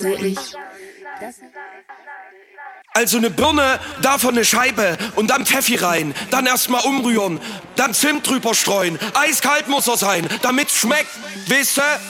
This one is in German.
Also eine Birne, davon eine Scheibe und dann Pfeffi rein. Dann erstmal umrühren, dann Zimt drüber streuen. Eiskalt muss er sein, damit's schmeckt, wisst ihr?